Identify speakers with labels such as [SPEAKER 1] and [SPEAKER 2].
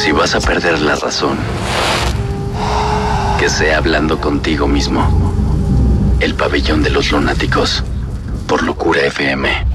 [SPEAKER 1] Si vas a perder la razón, que sea hablando contigo mismo. El pabellón de los lunáticos, por Locura FM.